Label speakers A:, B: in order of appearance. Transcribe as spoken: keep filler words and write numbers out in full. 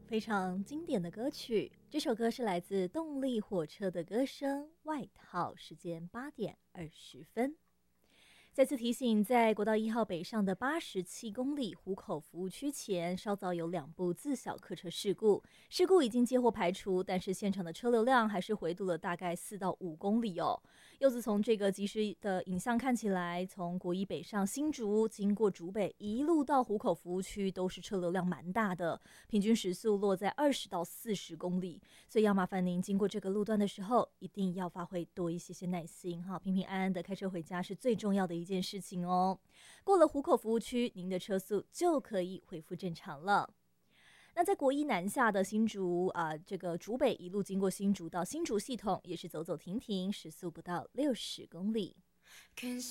A: 非常经典的歌曲，这首歌是来自动力火车的歌声《外套》，时间八点二十分。再次提醒，在国道一号北上的八十七公里湖口服务区前，稍早有两部自小客车事故，事故已经接获排除，但是现场的车流量还是回堵了大概四到五公里哦。柚子从这个即时的影像看起来，从国一北上新竹，经过竹北，一路到湖口服务区，都是车流量蛮大的，平均时速落在二十到四十公里，所以要麻烦您经过这个路段的时候，一定要发挥多一些些耐心哈，平平安安的开车回家是最重要的一件事情哦。过了湖口服务区，您的车速就可以恢复正常了。那在国一南下的新竹啊、呃，这个竹北一路经过新竹到新竹系统，也是走走停停，时速不到六十公里。